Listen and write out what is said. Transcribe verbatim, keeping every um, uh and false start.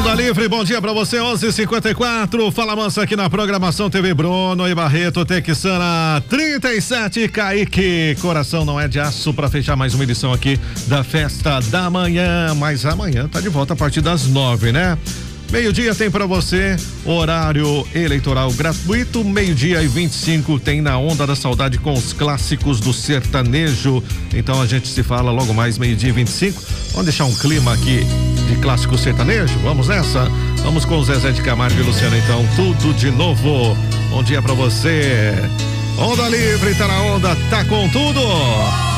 Onda Livre, bom dia pra você, onze e cinquenta e quatro. Fala Mansa aqui na programação T V Bruno e Barreto, Texana trinta e sete, Kaique. Coração não é de aço pra fechar mais uma edição aqui da Festa da Manhã. Mas amanhã tá de volta a partir das nove, né? Meio-dia tem pra você horário eleitoral gratuito, meio-dia e vinte e cinco tem Na Onda da Saudade com os clássicos do sertanejo. Então a gente se fala logo mais meio-dia e vinte e cinco. Vamos deixar um clima aqui de clássico sertanejo? Vamos nessa? Vamos com o Zezé de Camargo e Luciano, então, tudo de novo. Bom dia pra você. Onda Livre, tá na onda, tá com tudo.